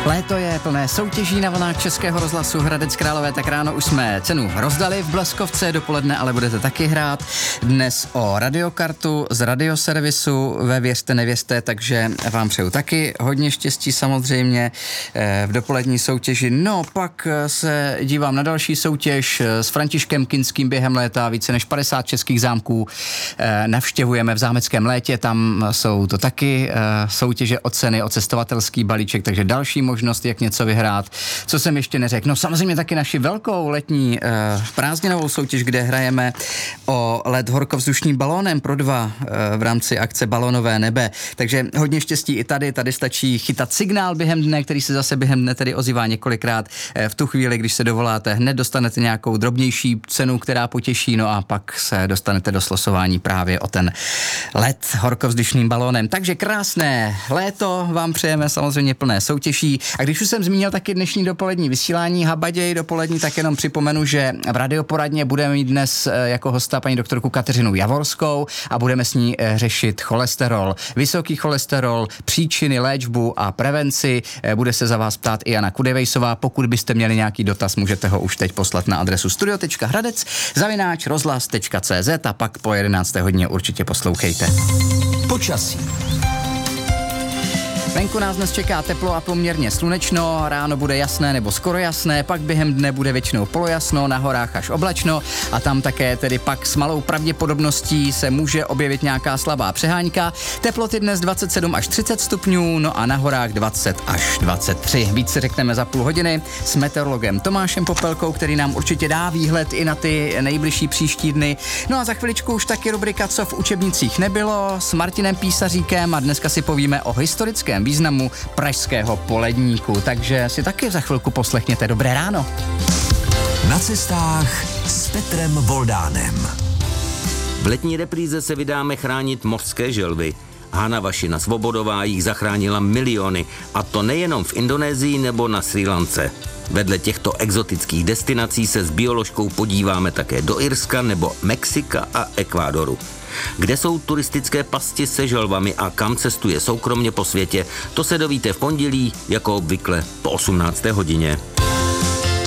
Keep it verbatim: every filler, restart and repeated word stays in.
Léto je plné soutěží na vlnách Českého rozhlasu Hradec Králové, tak ráno už jsme cenu rozdali v Bleskovce, dopoledne ale budete taky hrát. Dnes o radiokartu z radioservisu ve Věřte, nevěřte, takže vám přeju taky hodně štěstí samozřejmě v dopolední soutěži. No, pak se dívám na další soutěž s Františkem Kinským během léta, více než padesát českých zámků navštěvujeme v Zámeckém létě, tam jsou to taky soutěže o ceny, o cestovatelský balíček, takže další možnost, jak něco vyhrát. Co jsem ještě neřekl? No samozřejmě taky naši velkou letní uh, prázdninovou soutěž, kde hrajeme o let horkovzdušním balónem pro dva uh, v rámci akce Balonové nebe. Takže hodně štěstí i tady. Tady stačí chytat signál během dne, který se zase během dne tedy ozývá několikrát. Uh, v tu chvíli, když se dovoláte, hned dostanete nějakou drobnější cenu, která potěší, no a pak se dostanete do slosování právě o ten let horkovzdušným balónem. Takže krásné léto vám přejeme, samozřejmě plné soutěží. A když už jsem zmínil taky dnešní dopolední vysílání Habaděj dopolední, tak jenom připomenu, že v radioporadně budeme mít dnes jako hosta paní doktorku Kateřinu Javorskou a budeme s ní řešit cholesterol. Vysoký cholesterol, příčiny, léčbu a prevenci. Bude se za vás ptát i Jana Kudevejsová. Pokud byste měli nějaký dotaz, můžete ho už teď poslat na adresu studio tečka hradec zavináč rozhlas tečka cé zet a pak po jedenácté hodině určitě poslouchejte. Počasí. Venku nás dnes čeká teplo a poměrně slunečno, ráno bude jasné nebo skoro jasné, pak během dne bude většinou polojasno, na horách až oblačno a tam také tedy pak s malou pravděpodobností se může objevit nějaká slabá přehánka. Teploty dnes dvacet sedm až třicet stupňů, no a na horách dvacet až dvacet tři. Víc si řekneme za půl hodiny s meteorologem Tomášem Popelkou, který nám určitě dá výhled i na ty nejbližší příští dny. No a za chviličku už taky rubrika Co v učebnicích nebylo s Martinem Písaříkem a dneska si povíme o historickém významu pražského poledníku, takže si taky za chvilku poslechněte. Dobré ráno. Na cestách s Petrem Voldánem. V letní repríze se vydáme chránit mořské želvy. Hana Vašina Svobodová jich zachránila miliony, a to nejenom v Indonésii nebo na Srí Lance. Vedle těchto exotických destinací se s bioložkou podíváme také do Irska nebo Mexika a Ekvádoru. Kde jsou turistické pasti se želvami a kam cestuje soukromně po světě, to se dovíte v pondělí, jako obvykle po osmnácté hodině.